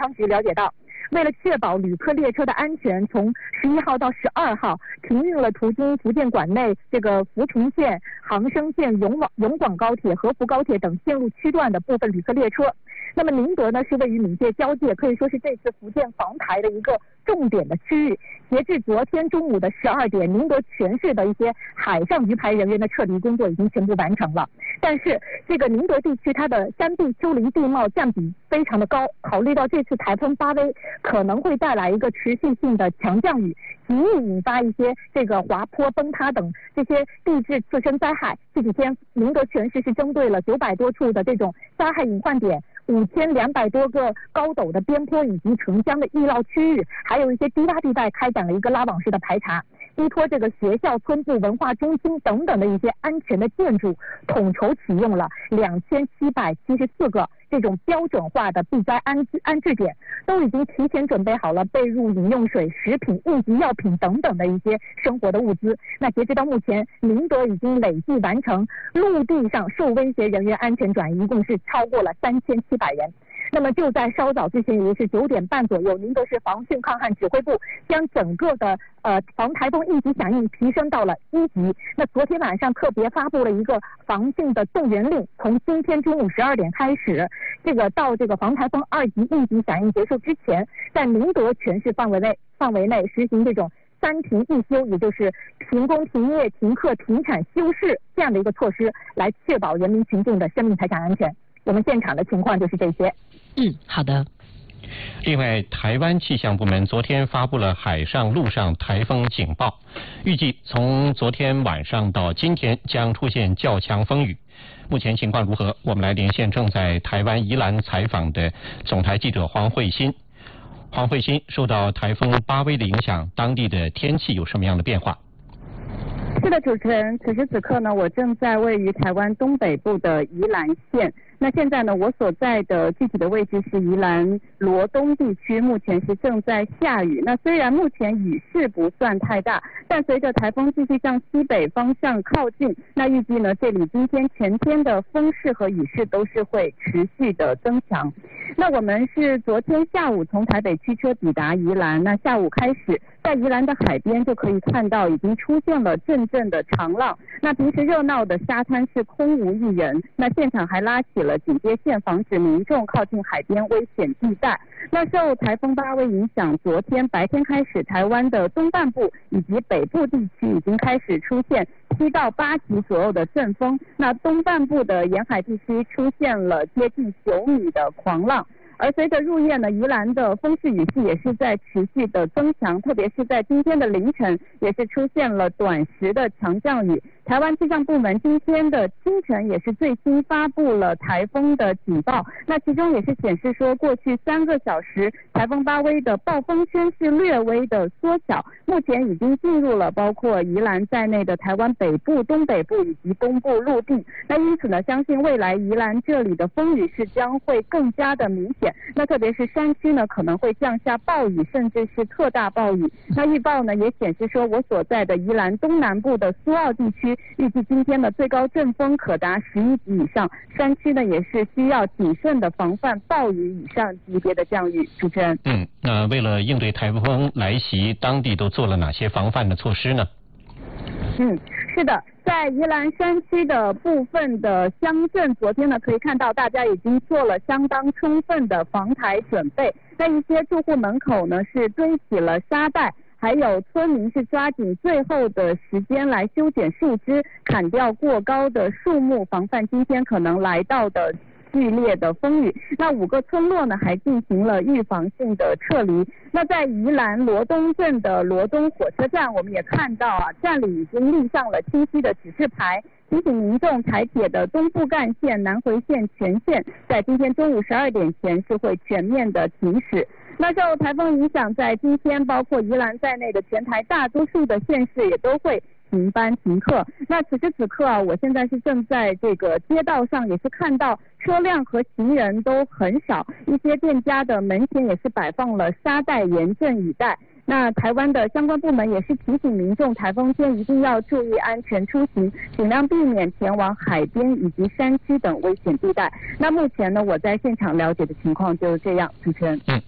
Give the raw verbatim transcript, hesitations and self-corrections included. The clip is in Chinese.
昌局了解到，为了确保旅客列车的安全，从十一号到十二号停运了途经福建管内这个福平县、杭生县、永广永广高铁、合福高铁等线路区段的部分旅客列车。那么宁德呢是位于闽界交界，可以说是这次福建防台的一个重点的区域。截至昨天中午的十二点，宁德全市的一些海上鱼排人员的撤离工作已经全部完成了。但是这个宁德地区它的山地丘陵地貌占比非常的高，考虑到这次台风巴威可能会带来一个持续性的强降雨，极易引发一些这个滑坡崩塌等这些地质次生灾害。这几天宁德全市是针对了九百多处的这种灾害隐患点，五千两百多个高陡的边坡以及城乡的易涝区域，还有一些低洼地带开展了一个拉网式的排查，依托这个学校、村部、文化中心等等的一些安全的建筑，统筹启用了两千七百七十四个这种标准化的避灾安安置点，都已经提前准备好了被褥、饮用水、食品、应急药品等等的一些生活的物资。那截止到目前，宁德已经累计完成陆地上受威胁人员安全转移，一共是超过了三千七百人。那么就在稍早之前，也就是九点半左右，宁德市防汛抗旱指挥部将整个的呃防台风应急响应提升到了一级。那昨天晚上特别发布了一个防汛的动员令，从今天中午十二点开始，这个到这个防台风二级应急响应结束之前，在宁德全市范围内范围内实行这种三停一休，也就是停工、停业、停课、停产、休市这样的一个措施，来确保人民群众的生命财产安全。我们现场的情况就是这些。 嗯，好的。 另外，台湾气象部门昨天发布了海上、陆上台风警报，预计从昨天晚上到今天将出现较强风雨。目前情况如何？我们来连线正在台湾宜兰采访的总台记者黄慧欣。黄慧欣，受到台风巴威的影响，当地的天气有什么样的变化？ 是的，主持人，此时此刻呢，我正在位于台湾东北部的宜兰县。那现在呢，我所在的具体的位置是宜兰罗东地区，目前是正在下雨。那虽然目前雨势不算太大，但随着台风继续向西北方向靠近，那预计呢，这里今天全天的风势和雨势都是会持续的增强。那我们是昨天下午从台北驱车抵达宜兰，那下午开始，在宜兰的海边就可以看到已经出现了阵阵的长浪。那平时热闹的沙滩是空无一人，那现场还拉起了警戒线，防止民众靠近海边危险地带。那受台风巴威影响，昨天白天开始，台湾的东半部以及北部地区已经开始出现七到八级左右的阵风，那东半部的沿海地区出现了接近九米的狂浪。而随着入夜呢，宜兰的风势雨势也是在持续的增强，特别是在今天的凌晨，也是出现了短时的强降雨。台湾气象部门今天的清晨也是最新发布了台风的警报，那其中也是显示说，过去三个小时台风巴威的暴风圈是略微的缩小，目前已经进入了包括宜兰在内的台湾北部、东北部以及东部陆地。那因此呢，相信未来宜兰这里的风雨是将会更加的明显。那特别是山区呢，可能会降下暴雨，甚至是特大暴雨。那预报呢也显示说，我所在的宜兰东南部的苏澳地区，预计今天的最高阵风可达十一级以上，山区呢也是需要谨慎的防范暴雨以上级别的降雨。主持人， 嗯，那为了应对台风来袭，当地都做了哪些防范的措施呢？ 嗯，是的，在宜兰山区的部分的乡镇，昨天呢可以看到大家已经做了相当充分的防台准备。在一些住户门口呢是堆起了沙袋，还有村民是抓紧最后的时间来修剪树枝，砍掉过高的树木，防范今天可能来到的剧烈的风雨。那五个村落呢还进行了预防性的撤离。那在宜兰罗东镇的罗东火车站，我们也看到啊，站里已经立上了清晰的指示牌，提醒民众台铁的东部干线、南回线全线在今天中午十二点前是会全面的停驶。那受台风影响，在今天包括宜兰在内的全台大多数的县市也都会停班停课。那此时此刻啊，我现在是正在这个街道上，也是看到车辆和行人都很少，一些店家的门前也是摆放了沙袋严阵以待。那台湾的相关部门也是提醒民众，台风天一定要注意安全出行，尽量避免前往海边以及山区等危险地带。那目前呢，我在现场了解的情况就是这样。主持人， 嗯。